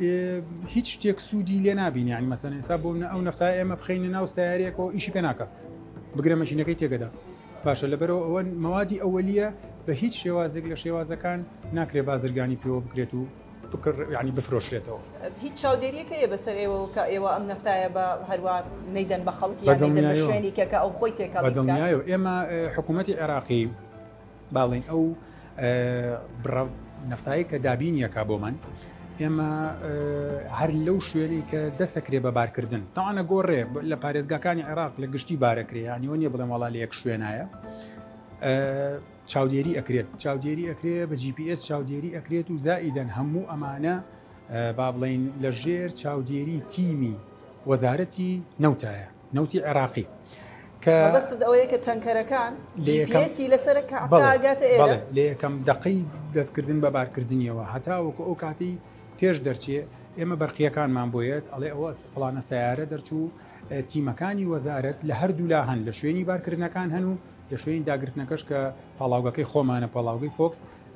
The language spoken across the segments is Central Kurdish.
هیچ شتێک سوودی لێ نابین یعنی مەسەن ئێستا بۆ ئەو نەفتای ئێمە بخەینە ناو سیارێکەوە ئیشی پێ ناکە بگرە مەشینەکەی تێگەدا باشە لەبەرەوە ئەوە مەوادی ئەوەلیە بە هیچ شێوازێک لە شێوازەکان ناکرێ بازرگانی پێوە بکرێت و ینی بفرۆشرێتەوە هیچ چاودێریەکەیە بەسەر ئێوە کە ئێوە ئەم نەفتایە بە هەروان نەیدەن بە خەڵکی یان بە شوێنی کەکە ئەو خۆی تێکەڵ بەدڵنیایەوە ئێمە حکوومەتی عێراقی باڵین ئەو نەفتایی کە دابینیەکە بۆ من ئێمە هەر لەو شوێنی کە دەسەکرێ بە بارکردن تاوانە گۆڕێ لە پارێزگاکانی عێراق لە گشتی بارەکرێ ینیۆ نیە بڵێم وڵا لە یەک شوێنایە چاودێری ئەکرێت چاودێری ئەکرێت بە GPS چاودێری ئەکرێت و زائیدەن هەموو ئەمانە با بڵین لە ژێر چاودێری تیمی وەزارەتی نەوتایە نەوتی عێراقی کە بەست ئەوەیە کە تەنکەرەکان GPS لەسەر کاگاتە ئێرە لە یەکەم دقەی دەستکردن بە بارکردنیەوە هەتا وەکو ئەو کاتی پێش دەرچێ ئێمە بەرقیەکانمان بۆیێت ئەڵێ ئەوە فڵانە سیارە دەرچوو تیمەکانی وەزارەت لە هەردوو لا هەن لە شوێنی بارکردنەکان هەن و لە شوێنی داگرتنەکەش کە پاڵاوگەکەی خۆمانە پاڵاوگەی فۆکس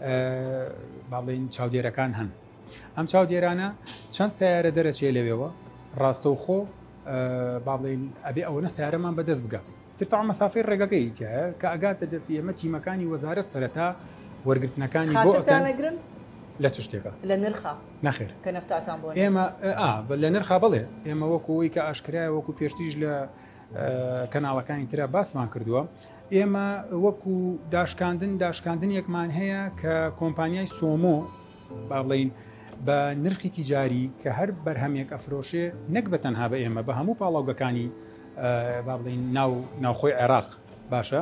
باڵێن چاودێرەکان هەن ئەم چاودێرانە چەند سیارە دەرەچێ لەوێەوە ڕاستە و خۆ با بڵێن ئەبێ ئەوەنە سیارەمان بەدەست بگە تتا مەسافەی ڕێگەکەی تایە کە ئەگاتە دەستی ئێمە تیمەکانی وەزارەت سەرەتا وەرگرتنەکانی بۆ ئەگرن لە چ شتێکە لە نرخە نەخێر کە نەفتاتان بۆ ئێمە لە نرخا بڵێ ئێمە وەکوەوەی کە ئاشکرایە وەکو پێشتیش لە کەناڵەکانی ترە باسمان کردووە ئێمە وەکو داشکاندنێکمان هەیە کە کۆمپانیای سۆمۆ با بڵین بە نرخی تیجاری کە هەر بەرهەمێک ئەفرۆشێ نەک بە تەنها بە ئێمە بە هەموو پاڵاوگەکانی با بڵین ناوخۆی عێراق باشە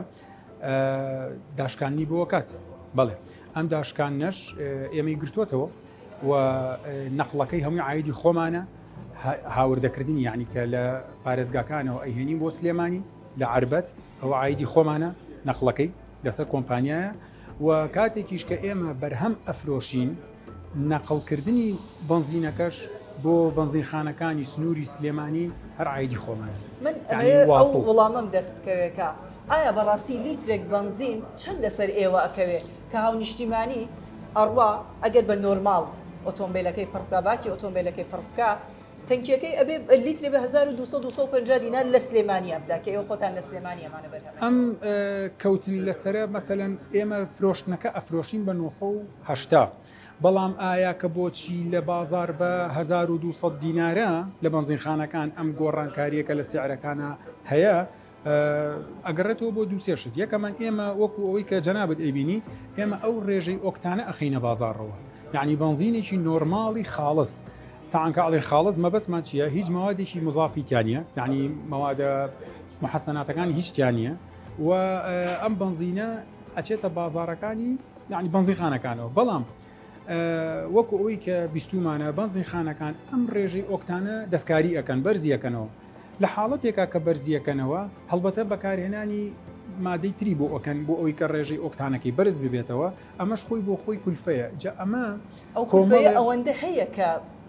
داشکانی بۆ کات بەڵێ ئەم داشکانەش ئێمەی گرتووەتەوە و نەقڵەکەی هەمووی عایدی خۆمانە هاوردەکردنی یعنی کە لە پارێزگاکانەوە ئەیهێنی بۆ سلێمانی لە عربەت ئەوە عایدی خۆمانە نەقڵەکەی لەسەر کۆمپانیایە و کاتێکیش کە ئێمە بەرهەم ئەفرۆشین نەقڵکردنی بنزینەکەش بۆ بنزینخانەکانی سنووری سلێمانی هەر عایدی خۆمانە من وەڵامم دەست بکەوێکە ئایا بەڕاستی لیترێک بنزین چەند لەسەر ئێوە ئەکەوێ کە هاونیشتیمانی ئەڕوا ئەگەر بە نۆرماڵ ئۆتۆمبیلەکەی پڕبکە باکی ئۆتۆمبیلەکەی پڕبکە تەنکیەکەی ئەبێ لیترێ بە 1250 دینار لە سلێمانیە بدا کە ئێوە خۆتان لە سلێمانیەمانە بەرهەمە ئەم کەوتن لەسرە مەسەلەن ئێمە فرۆشتنەکە ئەفرۆشین بە 980 بەڵام ئایا کە بۆچی لە بازار بە 1200 دینارە لە بنزینخانەکان ئەم گۆڕانکاریەکە لە سیعرەکانە هەیە ئەگەڕێتەوە بۆ دووسێشت یەکەمان ئێمە وەکو ئەوەی کە جەنابەت ئەیبینی ئێمە ئەو ڕێژەی ئۆکتانە ئەخینە بازارڕەوە یعنی بنزینێکی نۆرماڵی خاڵص تاانکەڵی خاڵص مەبەسمان چییە هیچ مەوادێکی مزافیتیانە یعنی مەوادە محەسەناتەکانی هیچیانە و ئەم بنزینە ئەچێتە بازارەکانی یعنی بنزینخانەکانەوە بەڵام وەکو ئەوەی کە بیستومانە بنزینخانەکان ئەم ڕێژەی ئۆکتانە دەستکاری ئەەکەن بەرزیەکەنەوە لە حاڵەتێکا کە بەرزیەکەنەوە هەڵبەتە بەکارهێنانی مادەی تری بۆ ئۆکەن بۆ ئەوەی کە ڕێژەی ئۆکتانەکەی بەرز ببێتەوە ئەمەش خۆی بۆ خۆی کولفەیە جا ئەمە ئەو کولفەیە ئەوەندە هەیە کە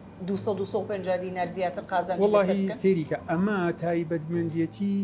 250 دینار زیاتر قازانج وڵاهی سێریکە ئەمە تایبەتمەندێتی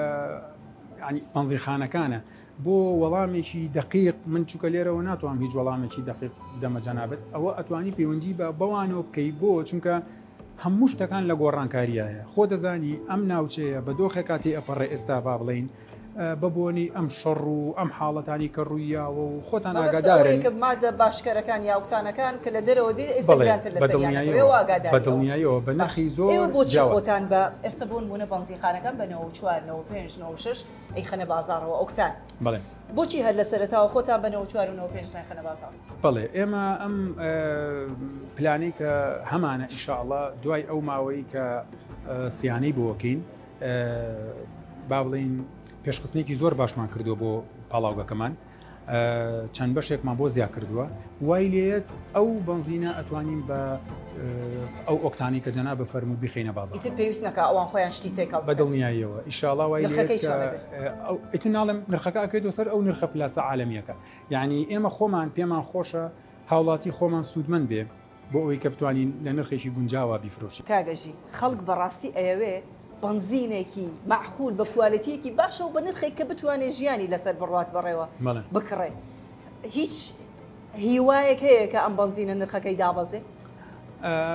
ینی بنزینخانەکانە بۆ وەڵامێکی دقیق من چووکە لێرەوە ناتوانم هیچ وەڵامێکی دقیق دەمە جەنابەت ئەوە ئەتوانی پەیوەندی بە بەوانەوە بکەی بۆ چونکە هەموو شتەکان لە گۆڕانکاریایە خۆ دەزانی ئەم ناوچەیە بە دۆخێک کاتی ئەپەڕێ ئێستا با بڵین ببوونی ئەم شەڕ و ئەم حاڵەتانی کە ڕوویاوە و خۆتان ئاگادارن مادە باشکارەکان یاوتانەکان کە لە دەرەوە دی ئێستاگرانتر لەسەریانەوە بەدڵنیایەوە بە نرخی زۆر بۆچی خۆتان بە ئێستا بۆ نمونە بنزینخانەکان بە 94 95 96 ئەیخەنە بازاڕەوە ئۆکتان بەڵێ بۆچی هەر لە سەرەتاوە خۆتان بە 94 و 95 ناخەنە بازاڕ بەڵێ ئێمە ئەم پلانەی کە هەمانە ئینشاءڵڵا دوای ئەو ماوەی کە سیانەی بۆکەین با بڵین پێشخستنێکی زۆر باشمان کردووە بۆ پاڵاوگەکەمان چەند بەشێکمان بۆ زیاد کردووە وای لێت ئەو بنزینە ئەتوانین بە ئەو ئۆکتانی کە جەناب بە فەرموو بخینە بازار ئیتر پێویست نەکە ئەوان خۆیان شتی تێکەڵ بەدڵنیاییەوە ئینشاءڵڵا وای لێت ئیتر ناڵم نرخەکە ئەکرێتەوە سەر ئەو نرخە پلاسە عالەمیەکە یعنی ئێمە خۆمان پێمان خۆشە هاوڵاتی خۆمان سوودمەند بێ بۆ ئەوەی کە بتوانین لە نرخێکی گونجاوە بیفرۆشین کاگەژی خەڵک بەڕاستی ئەیەوێ بنزینێکی معقول بە کوالەتیەکی باشە و بە نرخێک کە بتوانێت ژیانی لەسەر بڕات بڕێوە بکڕێ هیچ هیوایەک هەیە کە ئەم بنزینە نرخەکەی دابەزێ